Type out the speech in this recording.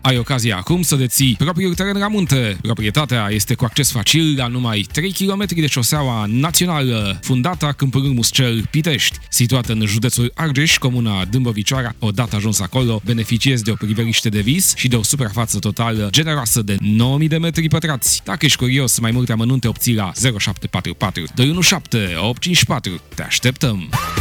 Ai ocazia acum să deții propriul teren la munte. Proprietatea este cu acces facil la numai 3 km de șoseaua națională, fundata Câmpul Muscel, Pitești, situată în județul Argeș, comuna Dâmbovicioara. Odată ajuns acolo, beneficiezi de o priveliște de vis și de o suprafață totală generoasă de 9000 de metri pătrați. Dacă ești curios, mai multe amănunte obții la 0744 217 854. Te așteptăm!